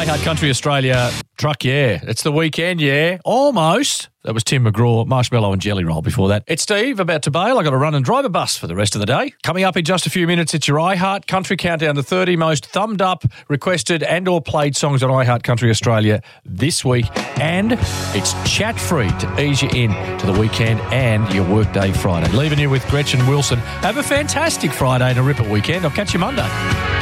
iHeart Country Australia truck, yeah. It's the weekend, yeah. Almost. That was Tim McGraw, Marshmallow and Jelly Roll before that. It's Steve, about to bail. I've got to run and drive a bus for the rest of the day. Coming up in just a few minutes, it's your iHeart Country Countdown, the 30 most thumbed up, requested and or played songs on iHeart Country Australia this week. And it's chat-free to ease you in to the weekend and your workday Friday. Leaving you with Gretchen Wilson. Have a fantastic Friday and a ripper weekend. I'll catch you Monday.